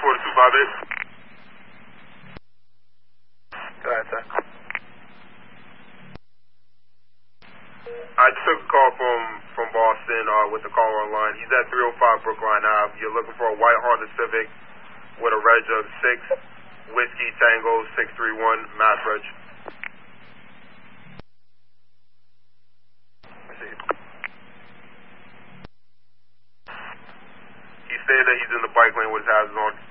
4258. Go ahead, sir. I took a call from Boston with the caller online. He's at 305 Brookline Ave. You're looking for a white Honda Civic with a reg of 6 Whiskey Tango 631 Mass Reg. He stated that he's in the bike lane with his hazards on.